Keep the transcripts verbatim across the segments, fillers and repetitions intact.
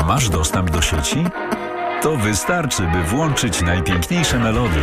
Masz dostęp do sieci? To wystarczy, by włączyć najpiękniejsze melodie.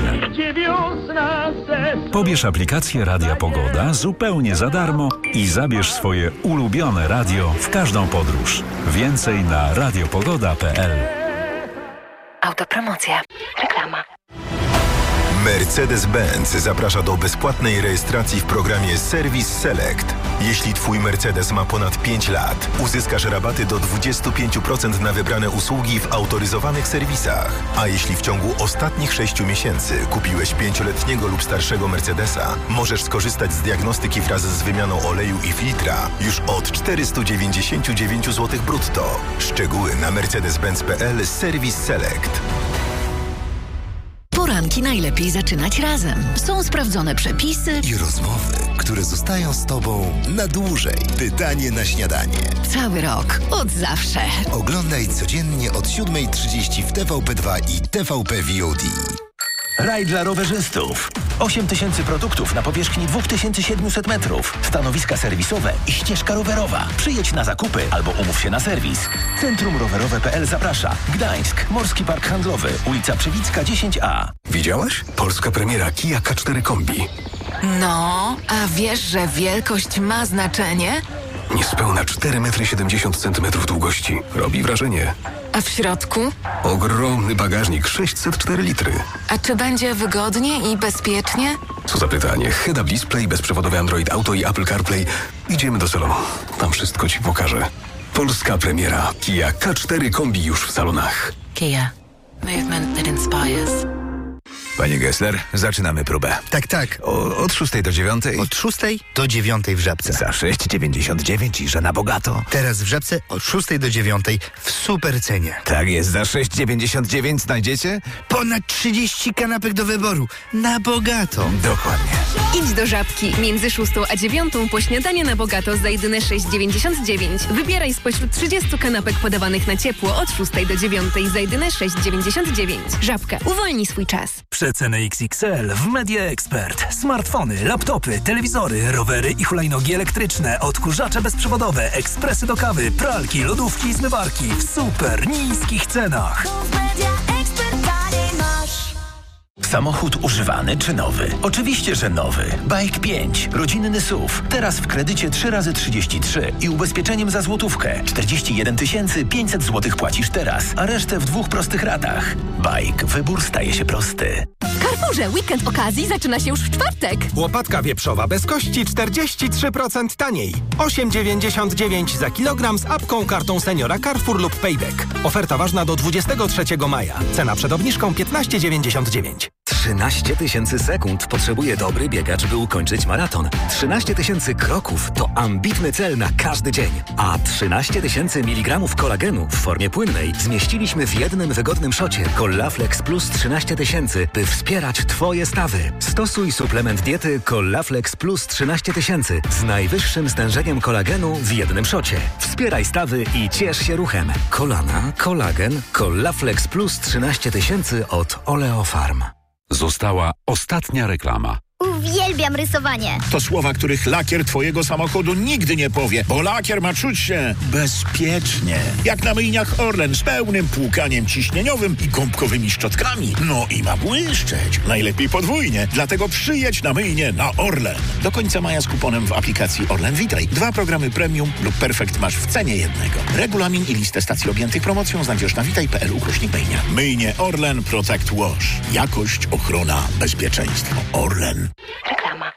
Pobierz aplikację Radia Pogoda zupełnie za darmo i zabierz swoje ulubione radio w każdą podróż. Więcej na radiopogoda kropka p l. Autopromocja. Reklama. Mercedes-Benz zaprasza do bezpłatnej rejestracji w programie Service Select. Jeśli Twój Mercedes ma ponad pięć lat, uzyskasz rabaty do dwadzieścia pięć procent na wybrane usługi w autoryzowanych serwisach. A jeśli w ciągu ostatnich sześciu miesięcy kupiłeś pięcioletniego lub starszego Mercedesa, możesz skorzystać z diagnostyki wraz z wymianą oleju i filtra już od czterysta dziewięćdziesiąt dziewięć złotych brutto. Szczegóły na mercedes benz kropka p l Service Select. Poranki najlepiej zaczynać razem. Są sprawdzone przepisy i rozmowy, które zostają z Tobą na dłużej. Pytanie na śniadanie. Cały rok, od zawsze. Oglądaj codziennie od siódma trzydzieści w T V P dwa i T V P V O D. Raj dla rowerzystów. osiem tysięcy produktów na powierzchni dwa tysiące siedemset metrów. Stanowiska serwisowe i ścieżka rowerowa. Przyjedź na zakupy albo umów się na serwis. Centrum Rowerowe kropka p l zaprasza. Gdańsk, Morski Park Handlowy, ulica Przewicka dziesięć A. Widziałaś? Polska premiera Kia K cztery Kombi. No, a wiesz, że wielkość ma znaczenie? Niespełna cztery metry siedemdziesiąt centymetrów długości. Robi wrażenie. A w środku? Ogromny bagażnik, sześćset cztery litry. A czy będzie wygodnie i bezpiecznie? Co za pytanie. Head-up display, bezprzewodowy Android Auto i Apple CarPlay. Idziemy do salonu. Tam wszystko Ci pokażę. Polska premiera Kia K cztery Kombi już w salonach. Kia. Movement that inspires. Panie Gessler, zaczynamy próbę. Tak, tak. O, od szóstej do dziewiątej? Od szóstej do dziewiątej w Żabce. Za sześć dziewięćdziesiąt dziewięć i że na bogato. Teraz w Żabce od szóstej do dziewiątej w super cenie. Tak jest, za sześć dziewięćdziesiąt dziewięć znajdziecie? Ponad trzydzieści kanapek do wyboru. Na bogato. Dokładnie. Idź do Żabki. Między szóstą a dziewiątą po śniadanie na bogato za jedyne sześć dziewięćdziesiąt dziewięć. Wybieraj spośród trzydziestu kanapek podawanych na ciepło od szóstej do dziewiątej za jedyne sześć dziewięćdziesiąt dziewięć. Żabka. Uwolnij swój czas. Przeceny X X L w Media Expert. Smartfony, laptopy, telewizory, rowery i hulajnogi elektryczne, odkurzacze bezprzewodowe, ekspresy do kawy, pralki, lodówki i zmywarki w super niskich cenach. Samochód używany czy nowy? Oczywiście, że nowy. Bike pięć. Rodzinny S U V. Teraz w kredycie trzy razy trzydzieści trzy i ubezpieczeniem za złotówkę. czterdzieści jeden tysięcy pięćset złotych płacisz teraz, a resztę w dwóch prostych ratach. Bike. Wybór staje się prosty. W Carrefourze weekend okazji zaczyna się już w czwartek. Łopatka wieprzowa bez kości czterdzieści trzy procent taniej. osiem dziewięćdziesiąt dziewięć za kilogram z apką, kartą seniora Carrefour lub Payback. Oferta ważna do dwudziestego trzeciego maja. Cena przed obniżką piętnaście dziewięćdziesiąt dziewięć. trzynaście tysięcy sekund potrzebuje dobry biegacz, by ukończyć maraton. trzynaście tysięcy kroków to ambitny cel na każdy dzień. A trzynaście tysięcy miligramów kolagenu w formie płynnej zmieściliśmy w jednym wygodnym szocie. Collaflex Plus trzynaście tysięcy, by wspierać Twoje stawy. Stosuj suplement diety Collaflex Plus trzynaście tysięcy z najwyższym stężeniem kolagenu w jednym szocie. Wspieraj stawy i ciesz się ruchem. Kolana, kolagen, Collaflex Plus trzynaście tysięcy od Oleofarm. Została ostatnia reklama. Uwielbiam rysowanie. To słowa, których lakier twojego samochodu nigdy nie powie, bo lakier ma czuć się bezpiecznie. Jak na myjniach Orlen z pełnym płukaniem ciśnieniowym i gąbkowymi szczotkami. No i ma błyszczeć. Najlepiej podwójnie. Dlatego przyjedź na myjnię na Orlen. Do końca maja z kuponem w aplikacji Orlen Witaj. Dwa programy premium lub perfekt masz w cenie jednego. Regulamin i listę stacji objętych promocją znajdziesz na witaj kropka p l ukośnik myjnia. Myjnie Orlen Protect Wash. Jakość, ochrona, bezpieczeństwo. Orlen. Reklama.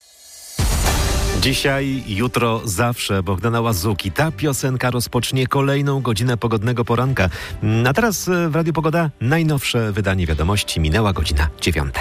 Dzisiaj, jutro, zawsze Bohdana Łazuki. Ta piosenka rozpocznie kolejną godzinę pogodnego poranka. A teraz w Radiu Pogoda najnowsze wydanie wiadomości. Minęła godzina dziewiąta.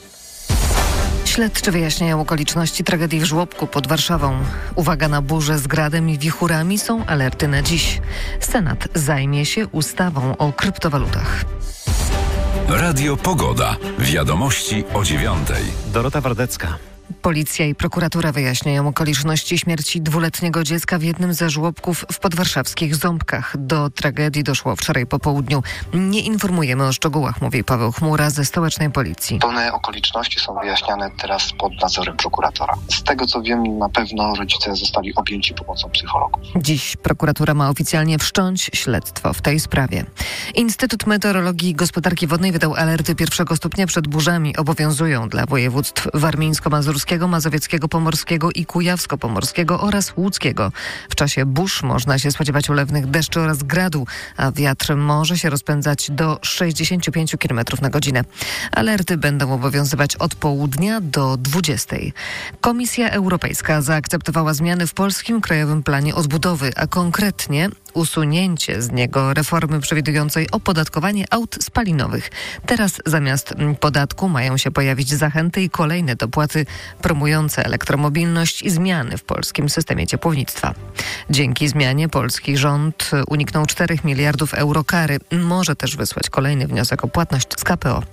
Śledczy wyjaśniają okoliczności tragedii w żłobku pod Warszawą. Uwaga na burzę z gradem i wichurami, są alerty na dziś. Senat zajmie się ustawą o kryptowalutach. Radio Pogoda. Wiadomości o dziewiątej. Dorota Wardecka. Policja i prokuratura wyjaśniają okoliczności śmierci dwuletniego dziecka w jednym ze żłobków w podwarszawskich Ząbkach. Do tragedii doszło wczoraj po południu. Nie informujemy o szczegółach, mówi Paweł Chmura ze stołecznej policji. Pełne okoliczności są wyjaśniane teraz pod nadzorem prokuratora. Z tego co wiem, na pewno rodzice zostali objęci pomocą psychologów. Dziś prokuratura ma oficjalnie wszcząć śledztwo w tej sprawie. Instytut Meteorologii i Gospodarki Wodnej wydał alerty pierwszego stopnia przed burzami. Obowiązują dla województw warmińsko-mazurskiego, mazowieckiego, pomorskiego i kujawsko-pomorskiego oraz łódzkiego. W czasie burz można się spodziewać ulewnych deszczy oraz gradu, a wiatr może się rozpędzać do sześćdziesiąt pięć kilometrów na godzinę. Alerty będą obowiązywać od południa do dwudziestej. Komisja Europejska zaakceptowała zmiany w polskim Krajowym Planie Odbudowy, a konkretnie usunięcie z niego reformy przewidującej opodatkowanie aut spalinowych. Teraz zamiast podatku mają się pojawić zachęty i kolejne dopłaty promujące elektromobilność i zmiany w polskim systemie ciepłownictwa. Dzięki zmianie polski rząd uniknął czterech miliardów euro kary. Może też wysłać kolejny wniosek o płatność z K P O.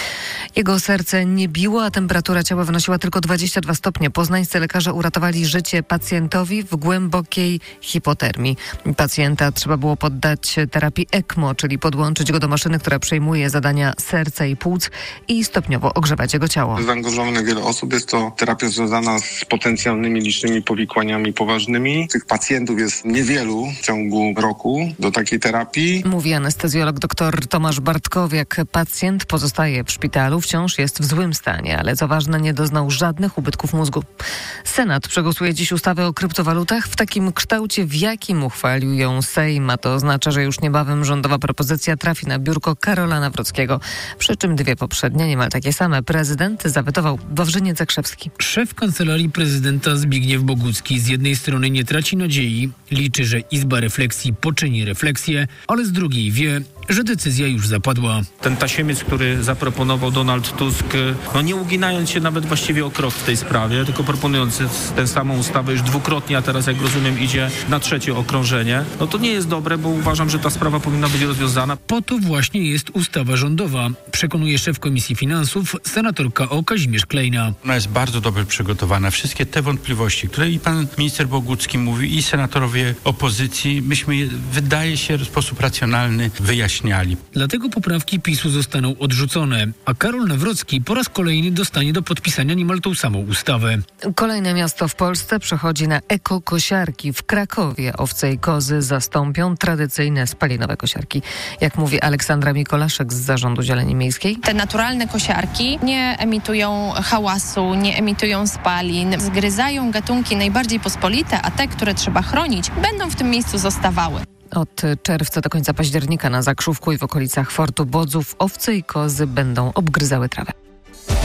Jego serce nie biło, a temperatura ciała wynosiła tylko dwadzieścia dwa stopnie. Poznańscy lekarze uratowali życie pacjentowi w głębokiej hipotermii. Pacjenta trzeba było poddać terapii E C M O, czyli podłączyć go do maszyny, która przejmuje zadania serca i płuc i stopniowo ogrzewać jego ciało. Zaangażowane wiele osób. Jest to terapia związana z potencjalnymi licznymi powikłaniami poważnymi. Tych pacjentów jest niewielu w ciągu roku do takiej terapii. Mówi anestezjolog dr Tomasz Bartkowiak. Pacjent pozostaje w szpitalu. Wciąż jest w złym stanie, ale co ważne, nie doznał żadnych ubytków mózgu. Senat przegłosuje dziś ustawę o kryptowalutach w takim kształcie, w jakim uchwalił ją Sejm, a to oznacza, że już niebawem rządowa propozycja trafi na biurko Karola Nawrockiego. Przy czym dwie poprzednie, niemal takie same, prezydent zawetował Wawrzyniec Zakrzewski. Szef Kancelarii Prezydenta Zbigniew Bogucki z jednej strony nie traci nadziei, liczy, że Izba Refleksji poczyni refleksję, ale z drugiej wie, że decyzja już zapadła. Ten tasiemiec, który zaproponował Donald Tusk, no nie uginając się nawet właściwie o krok w tej sprawie, tylko proponując tę samą ustawę już dwukrotnie, a teraz, jak rozumiem, idzie na trzecie okrążenie, no to nie jest dobre, bo uważam, że ta sprawa powinna być rozwiązana. Po to właśnie jest ustawa rządowa, przekonuje szef Komisji Finansów, senator K O Kazimierz Klejna. Ona jest bardzo dobrze przygotowana. Wszystkie te wątpliwości, które i pan minister Bogucki mówi, i senatorowie opozycji, myśmy je, wydaje się, w sposób racjonalny wyjaśnili. Dlatego poprawki PiSu zostaną odrzucone, a Karol Nawrocki po raz kolejny dostanie do podpisania niemal tą samą ustawę. Kolejne miasto w Polsce przechodzi na ekokosiarki. W Krakowie owce i kozy zastąpią tradycyjne spalinowe kosiarki. Jak mówi Aleksandra Mikolaszek z Zarządu Zieleni Miejskiej. Te naturalne kosiarki nie emitują hałasu, nie emitują spalin, zgryzają gatunki najbardziej pospolite, a te, które trzeba chronić, będą w tym miejscu zostawały. Od czerwca do końca października na Zakrzówku i w okolicach Fortu Bodzów owce i kozy będą obgryzały trawę.